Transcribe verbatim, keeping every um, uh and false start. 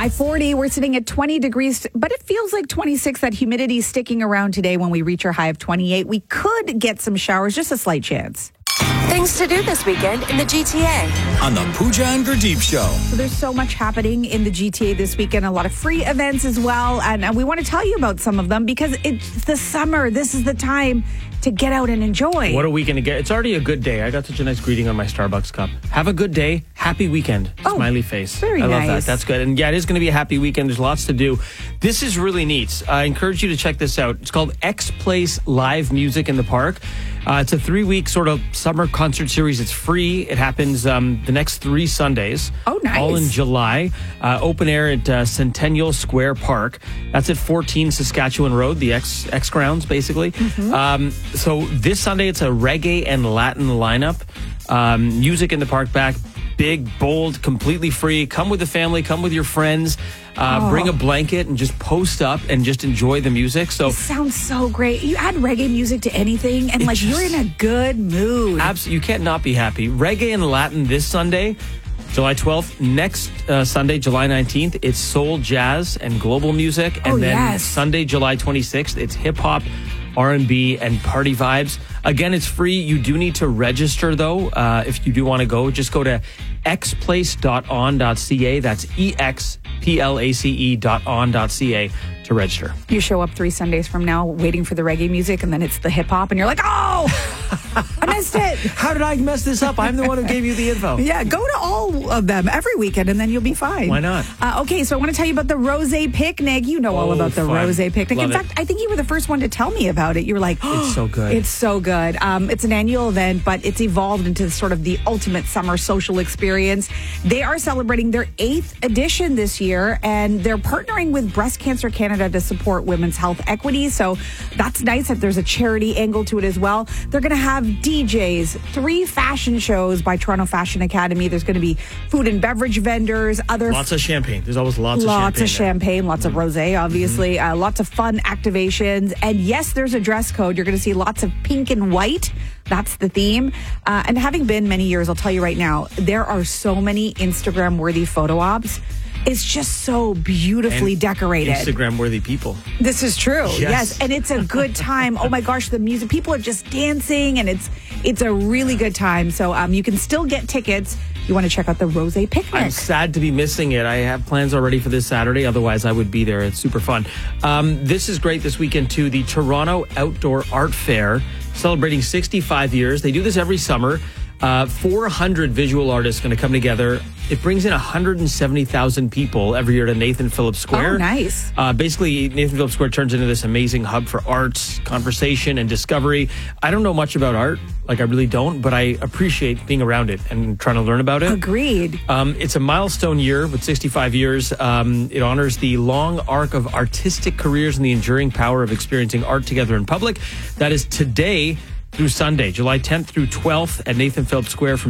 High forty. We're sitting at twenty degrees, but it feels like twenty-six. That humidity is sticking around today when we reach our high of twenty-eight. We could get some showers, just a slight chance. Things to do this weekend in the G T A. On the Pooja and Gurdeep Show. So there's so much happening in the G T A this weekend, a lot of free events as well. And, and we want to tell you about some of them because it's the summer. This is the time to get out and enjoy. What a weekend to get. It's already a good day. I got such a nice greeting on my Starbucks cup. Have a good day. Happy weekend. Oh, smiley face. Very I love nice. that. That's good. And yeah, it is going to be a happy weekend. There's lots to do. This is really neat. I encourage you to check this out. It's called X Place Live Music in the Park. Uh, it's a three-week sort of summer concert series. It's free. It happens um, the next three Sundays. Oh, nice. All in July. Uh, open air at uh, Centennial Square Park. That's at fourteen Saskatchewan Road, the X, X Grounds, basically. Mm-hmm. Um, so this Sunday, it's a reggae and Latin lineup. Um, music in the park back. Big, bold, completely free. Come with the family. Come with your friends. Uh, oh. Bring a blanket and just post up and just enjoy the music. So it sounds so great. You add reggae music to anything, and like just, you're in a good mood. Absolutely, you can't not be happy. Reggae and Latin this Sunday, July twelfth. Next uh, Sunday, July nineteenth, it's soul, jazz, and global music. And oh, then yes. Sunday, July twenty-sixth, it's hip hop, R and B, and party vibes. Again, it's free. You do need to register, though. Uh, if you do want to go, just go to x place dot on dot c a. That's E X P L A C E dot on dot c a to register. You show up three Sundays from now waiting for the reggae music, and then it's the hip hop, and you're like, oh, I missed it. How did I mess this up? I'm the one who gave you the info. Yeah, go to all of them every weekend, and then you'll be fine. Why not? Uh, okay, so I want to tell you about the Rosé Picnic. You know all Oh, about the fun. Rosé Picnic. Love In fact, it. I think you were the first one to tell me about it. You were like, oh, It's so good. It's so good. Um, it's an annual event, but it's evolved into sort of the ultimate summer social experience. They are celebrating their eighth edition this year, and they're partnering with Breast Cancer Canada to support women's health equity. So that's nice that there's a charity angle to it as well. They're going to have D Js, three fashion shows by Toronto Fashion Academy. There's going to be food and beverage vendors, other Lots of champagne. There's always lots, lots of of champagne. champagne, lots Mm-hmm. of rosé, obviously, mm-hmm. uh, lots of fun activations. And yes, there's a dress code. You're going to see lots of pink and white. That's the theme. Uh, and having been many years, I'll tell you right now, there are so many Instagram-worthy photo ops. It's just so beautifully And decorated. Instagram-worthy people. This is true. Yes. yes. And it's a good time. Oh my gosh, the music, people are just dancing, and it's it's a really good time. So um, you can still get tickets. You want to check out the Rosé Picnic. I'm sad to be missing it. I have plans already for this Saturday. Otherwise, I would be there. It's super fun. Um, this is great this weekend, too. The Toronto Outdoor Art Fair, celebrating sixty-five years. They do this every summer. Uh, four hundred visual artists going to come together. It brings in one hundred seventy thousand people every year to Nathan Phillips Square. Oh, nice. Uh, basically, Nathan Phillips Square turns into this amazing hub for arts, conversation, and discovery. I don't know much about art. Like, I really don't, but I appreciate being around it and trying to learn about it. Agreed. Um, it's a milestone year with sixty-five years. Um, it honors the long arc of artistic careers and the enduring power of experiencing art together in public. That is today through Sunday, July tenth through twelfth at Nathan Phillips Square from